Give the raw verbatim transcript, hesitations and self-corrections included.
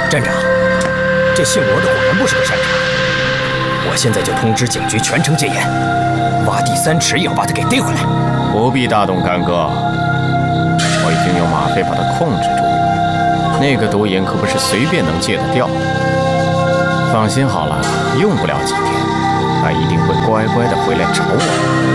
站长，这姓罗的果然不是个善茬。我现在就通知警局全城戒严，挖地三尺也要把他给逮回来。 不必大动干戈，我已经用吗啡把他控制住。那个毒瘾可不是随便能戒得掉。放心好了，用不了几天，他一定会乖乖的回来找我。